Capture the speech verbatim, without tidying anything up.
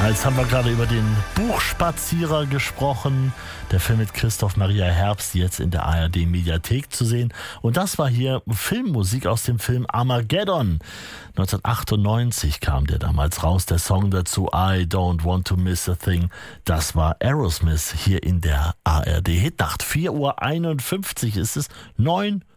Jetzt haben wir gerade über den Buchspazierer gesprochen. Der Film mit Christoph Maria Herbst, jetzt in der A R D-Mediathek zu sehen. Und das war hier Filmmusik aus dem Film Armageddon. neunzehnhundertachtundneunzig kam der damals raus. Der Song dazu, I Don't Want to Miss a Thing. Das war Aerosmith hier in der A R D-Hitnacht. vier Uhr einundfünfzig ist es, neun